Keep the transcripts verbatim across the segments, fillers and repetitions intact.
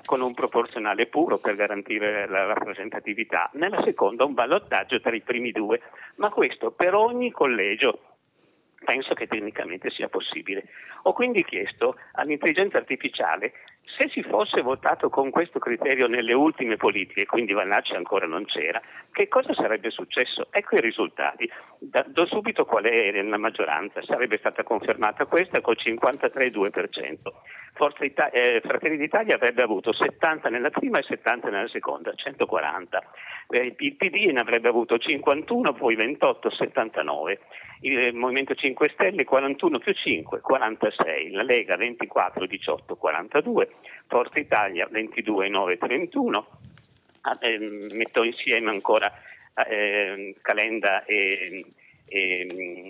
con un proporzionale puro per garantire la rappresentatività, nella seconda un ballottaggio tra i primi due, ma questo per ogni collegio. Penso che tecnicamente sia possibile. Ho quindi chiesto all'intelligenza artificiale se si fosse votato con questo criterio nelle ultime politiche, quindi Vannacci ancora non c'era, che cosa sarebbe successo? Ecco i risultati. Da, do subito qual è la maggioranza. Sarebbe stata confermata questa col cinquantatré virgola due per cento. Forza Ita- eh, Fratelli d'Italia avrebbe avuto settanta nella prima e settanta nella seconda, centoquaranta. Eh, il P D ne avrebbe avuto cinquantuno, poi ventotto, settantanove. Il Movimento cinque Stelle quarantuno più cinque, quarantasei, la Lega ventiquattro, diciotto, quarantadue, Forza Italia ventidue, nove, trentuno, eh, metto insieme ancora eh, Calenda e, e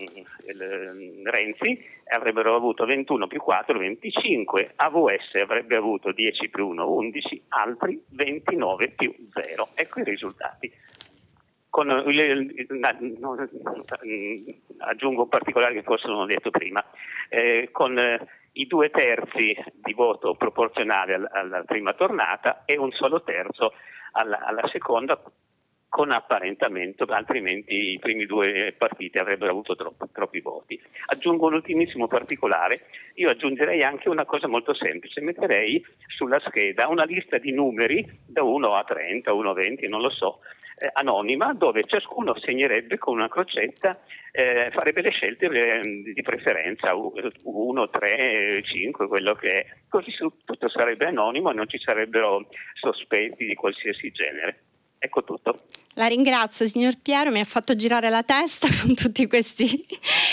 eh, Renzi, avrebbero avuto ventuno più quattro, venticinque, A V S avrebbe avuto dieci più uno, undici, altri ventinove più zero. Ecco i risultati. Con il, no, aggiungo un particolare che forse non ho detto prima, eh, con eh, i due terzi di voto proporzionale alla, alla prima tornata e un solo terzo alla, alla seconda, con apparentamento, altrimenti i primi due partiti avrebbero avuto troppo, troppi voti. Aggiungo un ultimissimo particolare, io aggiungerei anche una cosa molto semplice, metterei sulla scheda una lista di numeri da uno a trenta, uno a venti, non lo so, eh, anonima, dove ciascuno segnerebbe con una crocetta, eh, farebbe le scelte eh, di preferenza, uno, tre, cinque, quello che è, così tutto sarebbe anonimo e non ci sarebbero sospetti di qualsiasi genere. Ecco tutto. La ringrazio, signor Piero, mi ha fatto girare la testa con tutti questi,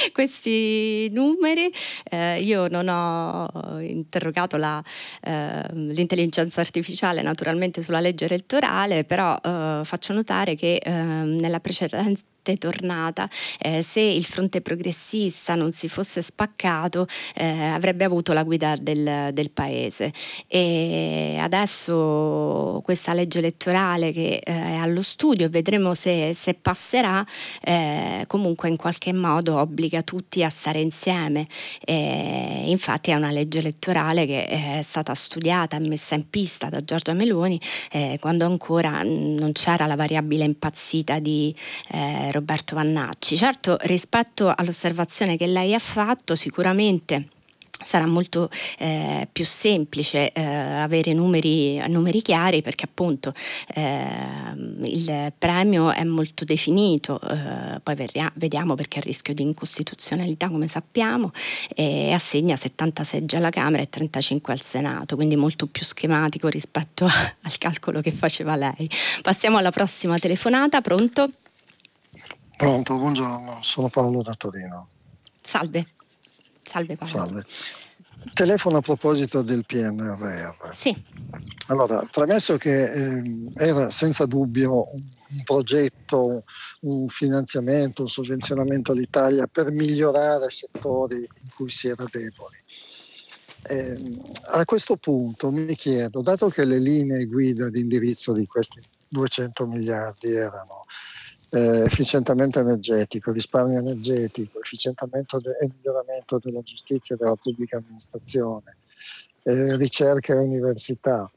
questi numeri. Eh, io non ho interrogato la, eh, l'intelligenza artificiale naturalmente sulla legge elettorale, però eh, faccio notare che eh, nella precedente tornata, eh, se il fronte progressista non si fosse spaccato, eh, avrebbe avuto la guida del, del paese, e adesso questa legge elettorale che eh, è allo studio, vedremo se, se passerà, eh, comunque in qualche modo obbliga tutti a stare insieme, e infatti è una legge elettorale che è stata studiata e messa in pista da Giorgia Meloni eh, quando ancora non c'era la variabile impazzita di eh, Roberto Vannacci. Certo, rispetto all'osservazione che lei ha fatto, sicuramente sarà molto eh, più semplice eh, avere numeri, numeri chiari, perché appunto eh, il premio è molto definito, eh, poi verria, vediamo, perché è a rischio di incostituzionalità, come sappiamo, e assegna settanta seggi alla Camera e trentacinque al Senato, quindi molto più schematico rispetto a, al calcolo che faceva lei. Passiamo alla prossima telefonata. Pronto? Pronto, buongiorno, sono Paolo da Torino. Salve. Salve Paolo. Salve. Telefono a proposito del P N R R. Sì. Allora, premesso che eh, era senza dubbio un, un progetto, un finanziamento, un sovvenzionamento all'Italia per migliorare settori in cui si era deboli. Eh, a questo punto mi chiedo, dato che le linee guida di indirizzo di questi duecento miliardi erano Eh, efficientamento energetico, risparmio energetico, efficientamento de- e miglioramento della giustizia e della pubblica amministrazione, eh, ricerca e università.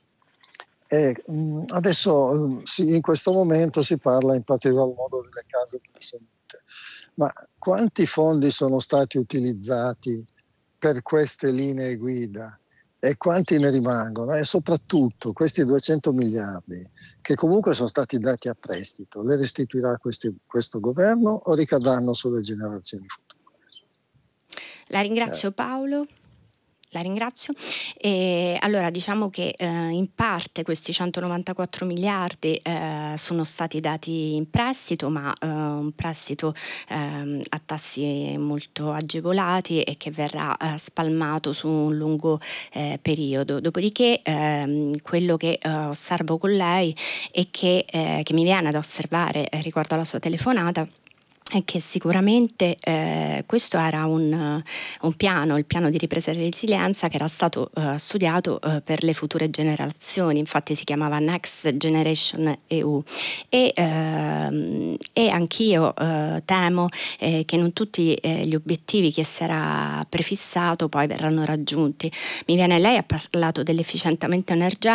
E, mh, adesso mh, sì, in questo momento si parla in particolar modo delle case della salute. Ma quanti fondi sono stati utilizzati per queste linee guida? E quanti ne rimangono? E soprattutto questi duecento miliardi che comunque sono stati dati a prestito, le restituirà questi, questo governo o ricadranno sulle generazioni future? La ringrazio, Paolo. La ringrazio. E allora diciamo che eh, in parte questi centonovantaquattro miliardi eh, sono stati dati in prestito, ma eh, un prestito eh, a tassi molto agevolati e che verrà eh, spalmato su un lungo eh, periodo. Dopodiché ehm, quello che eh, osservo con lei e che, eh, che mi viene ad osservare eh, riguardo alla sua telefonata è che sicuramente eh, questo era un, un piano, il piano di ripresa e resilienza, che era stato eh, studiato eh, per le future generazioni, infatti si chiamava Next Generation E U, e, ehm, e anch'io eh, temo eh, che non tutti eh, gli obiettivi che si era prefissato poi verranno raggiunti. Mi viene, lei ha parlato dell'efficientamento energetico,